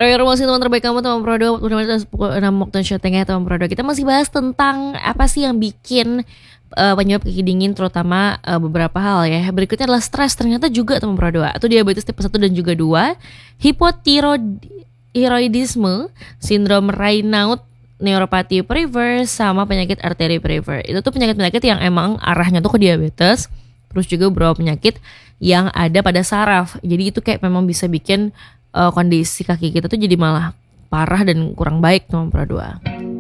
Promosi teman terbaik kamu teman Pro 2. Mudah-mudahan 6 waktu syutingnya teman Pro 2. Kita masih bahas tentang apa sih yang bikin penyebab kaki dingin, terutama beberapa hal ya. Berikutnya adalah stres, ternyata juga teman Pro 2. Atau diabetes tipe 1 dan juga 2, hipotiroidisme, sindrom Raynaud, neuropati peripher, sama penyakit arteri peripher. Itu tuh penyakit-penyakit yang emang arahnya tuh ke diabetes. Terus juga beberapa penyakit yang ada pada saraf. Jadi itu kayak memang bisa bikin kondisi kaki kita tuh jadi malah parah dan kurang baik teman Pro 2.